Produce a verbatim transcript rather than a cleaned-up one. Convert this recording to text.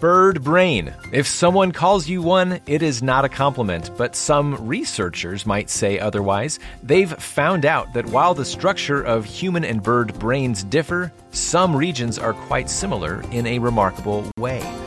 Bird brain. If someone calls you one, it is not a compliment, but some researchers might say otherwise. They've found out that while the structure of human and bird brains differ, some regions are quite similar in a remarkable way.